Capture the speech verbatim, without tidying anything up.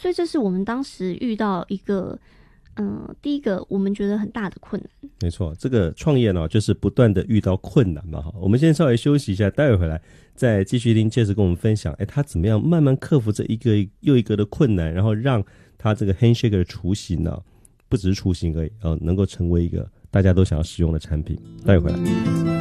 所以这是我们当时遇到一个嗯、呃，第一个我们觉得很大的困难。 没错，这个创业呢，就是不断的遇到困难嘛。我们先稍微休息一下，待会回来再继续听Jess跟我们分享，哎，他怎么样慢慢克服这一个又一个的困难，然后让他这个 Handshaker 的雏形呢，不只是雏形而已，呃，能够成为一个大家都想要使用的产品。待会回来。